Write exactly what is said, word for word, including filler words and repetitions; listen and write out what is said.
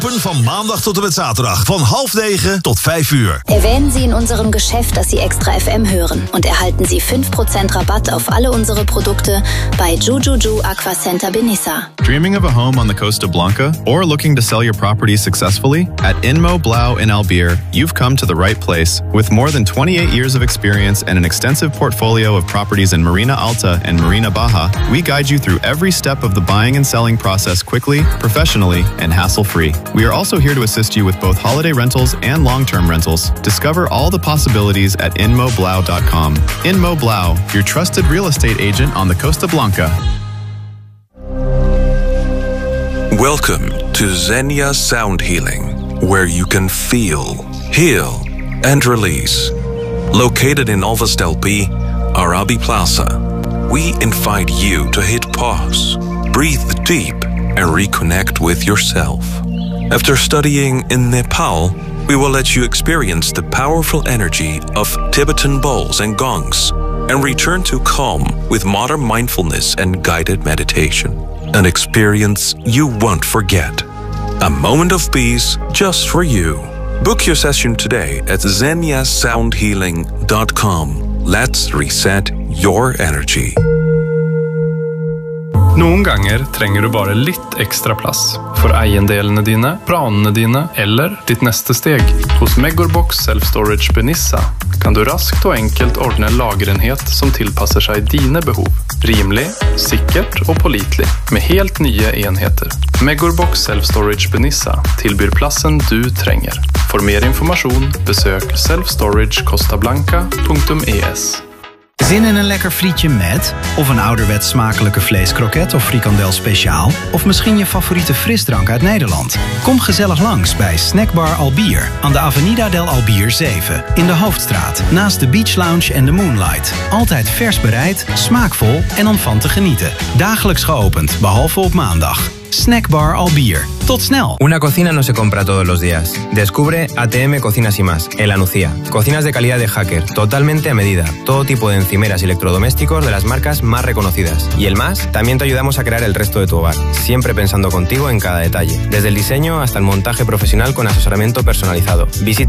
Open van maandag tot en met zaterdag. Van half negen tot vijf uur. Erwähnen Sie in unserem Geschäft, dass Sie Extra F M hören und erhalten Sie fünf Prozent Rabatt auf alle unsere Produkte bei Jujuju Aquacenter Benissa. Dreaming of a home on the Costa Blanca or looking to sell your property successfully? At Inmo Blau in Albier, you've come to the right place. With more than twenty-eight years of experience and an extensive portfolio of properties in Marina Alta and Marina Baja, we guide you through every step of the buying and selling process quickly, professionally, and hassle-free. We are also here to assist you with both holiday rentals and long-term rentals. Discover all the possibilities at inmo blau dot com. Inmo Blau, your trusted real estate agent on the Costa Blanca. Welcome to Xenia Sound Healing, where you can feel, heal, and release. Located in Alvast L P, Arabi Plaza, we invite you to hit pause, breathe deep, and reconnect with yourself. After studying in Nepal, we will let you experience the powerful energy of Tibetan bowls and gongs and return to calm with modern mindfulness and guided meditation. An experience you won't forget. A moment of peace just for you. Book your session today at xenia sound healing dot com. Let's reset your energy. Noen ganger trenger du bare litt ekstra plass for eiendelene dine, planene dine eller ditt neste steg. Hos Megorbox Self Storage Benissa kan du raskt og enkelt ordne en lagerenhet som tilpasser seg dine behov. Rimelig, sikkert og pålitelig, med helt nye enheter. Megorbox Self Storage Benissa tilbyr plassen du trenger. For mer informasjon, besøk self storage costa blanca punt e s. Zin in een lekker frietje met? Of een ouderwets smakelijke vleeskroket of frikandel speciaal? Of misschien je favoriete frisdrank uit Nederland? Kom gezellig langs bij Snackbar Albier aan de Avenida del Albier zeven in de Hoofdstraat, naast de Beach Lounge en de Moonlight. Altijd vers bereid, smaakvol en om van te genieten. Dagelijks geopend, behalve op maandag. Snackbar Albier. Tot snel. Una cocina no se compra todos los días. Descubre A T M Cocinas y Más, en La Nucía. Cocinas de calidad de Hacker, totalmente a medida. Todo tipo de encimeras y electrodomésticos de las marcas más reconocidas. Y el Más, también te ayudamos a crear el resto de tu hogar, siempre pensando contigo en cada detalle. Desde el diseño hasta el montaje profesional con asesoramiento personalizado. Visita